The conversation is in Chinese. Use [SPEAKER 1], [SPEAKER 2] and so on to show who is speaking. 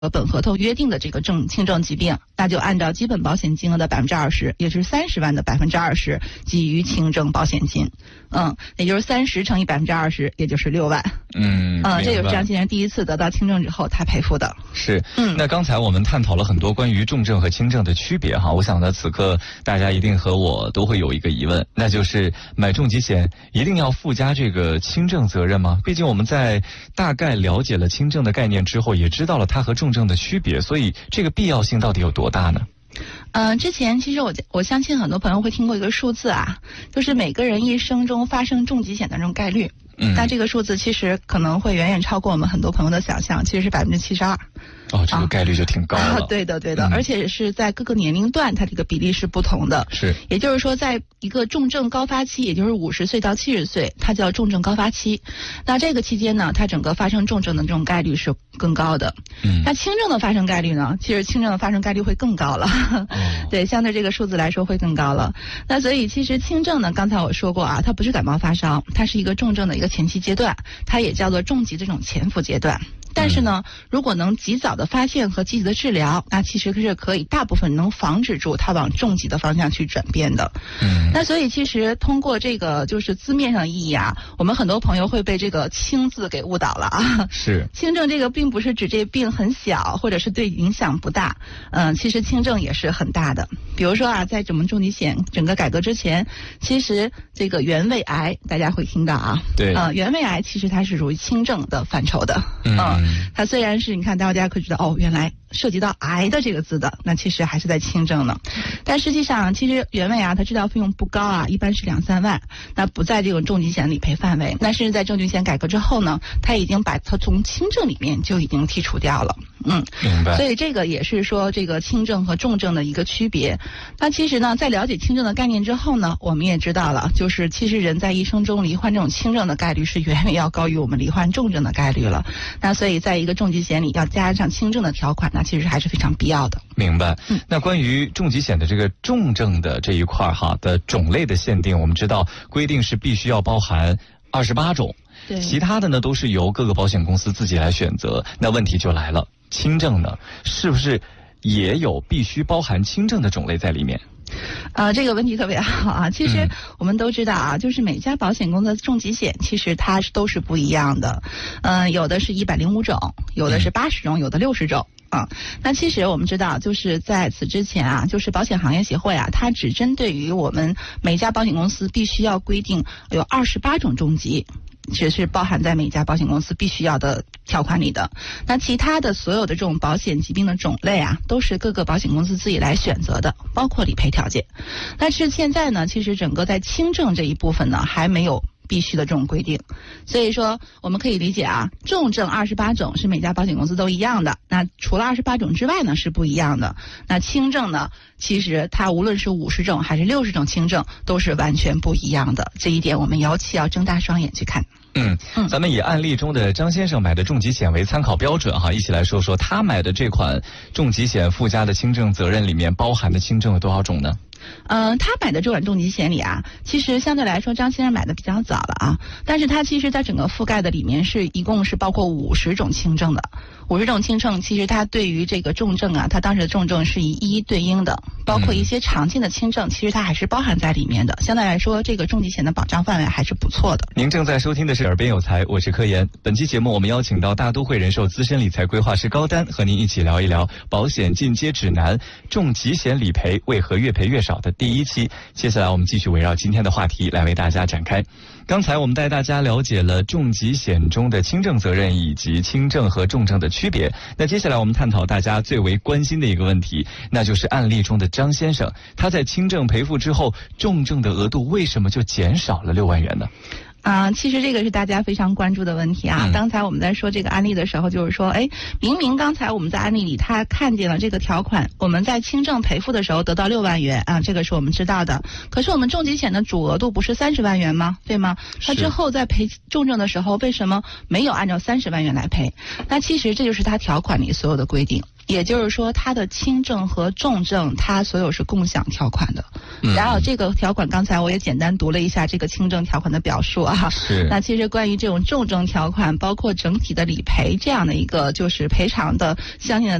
[SPEAKER 1] 本合同约定的这个轻症疾病，那就按照基本保险金额的20%，也就是30万的20%给予轻症保险金。也就是30乘以20%，也就是6万。这也是张先生第一次得到轻症之后他赔付的。
[SPEAKER 2] 是。那刚才我们探讨了很多关于重症和轻症的区别哈，我想呢，此刻大家一定和我都会有一个疑问，那就是买重疾险一定要附加这个轻症责任吗？毕竟我们在大概了解了轻症的概念之后，也知道了它和重症的区别，所以这个必要性到底有多大呢？
[SPEAKER 1] 之前其实我相信很多朋友会听过一个数字啊，就是每个人一生中发生重疾险的这种概率。那这个数字其实可能会远远超过我们很多朋友的想象，其实是72%。
[SPEAKER 2] 这个概率就挺高了。
[SPEAKER 1] 对的，而且是在各个年龄段，它这个比例是不同的。
[SPEAKER 2] 是，
[SPEAKER 1] 也就是说，在一个重症高发期，也就是50岁到70岁，它叫重症高发期。那这个期间呢，它整个发生重症的这种概率是更高的。那轻症的发生概率呢，其实轻症的发生概率会更高了。对，相对这个数字来说会更高了。那所以其实轻症呢，刚才我说过啊，它不是感冒发烧，它是一个重症的一个前期阶段，它也叫做重疾这种潜伏阶段。但是呢，如果能及早的发现和积极的治疗，那其实是可以大部分能防止住它往重疾的方向去转变的。那所以其实通过这个就是字面上的意义啊，我们很多朋友会被这个轻字给误导了啊。
[SPEAKER 2] 是，
[SPEAKER 1] 轻症这个并不是指这病很小，或者是对影响不大。其实轻症也是很大的。比如说啊，在我们重疾险整个改革之前，其实这个原位癌大家会听到啊。
[SPEAKER 2] 对。
[SPEAKER 1] 原位癌其实它是属于轻症的范畴的。它虽然是你看大家可以知道原来涉及到癌的这个字的，那其实还是在轻症呢。但实际上其实原位啊，它治疗费用不高啊，一般是2-3万，那不在这种重疾险理赔范围。那甚至在重疾险改革之后呢，它已经把它从轻症里面就已经剔除掉了。
[SPEAKER 2] 明白。
[SPEAKER 1] 所以这个也是说这个轻症和重症的一个区别。那其实呢，在了解轻症的概念之后呢，我们也知道了，就是其实人在一生中罹患这种轻症的概率是远远要高于我们罹患重症的概率了。那所以在一个重疾险里要加上轻症的条款，那其实还是非常必要的。
[SPEAKER 2] 明白。那关于重疾险的这个重症的这一块的种类的限定，我们知道规定是必须要包含28种，其他的呢都是由各个保险公司自己来选择。那问题就来了，轻症呢是不是也有必须包含轻症的种类在里面？
[SPEAKER 1] 这个问题特别好啊。其实我们都知道啊，就是每家保险公司的重疾险其实它都是不一样的。有的是105种，有的是80种，有的60种。那其实我们知道，就是在此之前啊，就是保险行业协会啊，它只针对于我们每家保险公司必须要规定有28种重疾，其实是包含在每家保险公司必须要的条款里的。那其他的所有的这种保险疾病的种类啊，都是各个保险公司自己来选择的，包括理赔条件。但是现在呢，其实整个在轻症这一部分呢，还没有必须的这种规定。所以说我们可以理解啊，重症28种是每家保险公司都一样的，那除了28种之外呢是不一样的。那轻症呢，其实它无论是50种还是60种轻症都是完全不一样的，这一点我们尤其要睁大双眼去看。
[SPEAKER 2] 咱们以案例中的张先生买的重疾险为参考标准一起来说说他买的这款重疾险附加的轻症责任里面包含的轻症有多少种呢？
[SPEAKER 1] 他买的这款重疾险里啊，其实相对来说张先生买的比较早了啊，但是他其实在整个覆盖的里面是一共是包括50种轻症的。50种轻症其实它对于这个重症啊，它当时的重症是一一对应的，包括一些常见的轻症，其实它还是包含在里面的。相对来说，这个重疾险的保障范围还是不错的。
[SPEAKER 2] 您正在收听的是耳边有财，我是柯岩。本期节目我们邀请到大都会人寿资深理财规划师高丹，和您一起聊一聊保险进阶指南重疾险理赔为何越赔越少的第1期。接下来我们继续围绕今天的话题来为大家展开。刚才我们带大家了解了重疾险中的轻症责任以及轻症和重症的区别。那接下来我们探讨大家最为关心的一个问题，那就是案例中的张先生，他在轻症赔付之后，重症的额度为什么就减少了6万元呢？
[SPEAKER 1] 其实这个是大家非常关注的问题啊。刚才我们在说这个案例的时候，就是说，明明刚才我们在案例里他看见了这个条款，我们在轻症赔付的时候得到6万元啊，这个是我们知道的。可是我们重疾险的主额度不是30万元吗？对吗？他之后在赔重症的时候，为什么没有按照30万元来赔？那其实这就是他条款里所有的规定。 也就是说它的轻症和重症它所有是共享条款的。然后这个条款刚才我也简单读了一下这个轻症条款的表述啊。
[SPEAKER 2] 是。
[SPEAKER 1] 那其实关于这种重症条款，包括整体的理赔这样的一个就是赔偿的相应的